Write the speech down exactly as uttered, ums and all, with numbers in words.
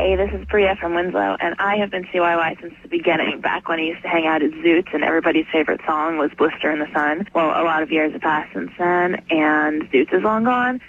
Hey, this is Bria from Winslow, and I have been C Y Y since the beginning, back when I used to hang out at Zoots, and everybody's favorite song was Blister in the Sun. Well, a lot of years have passed since then, and Zoots is long gone.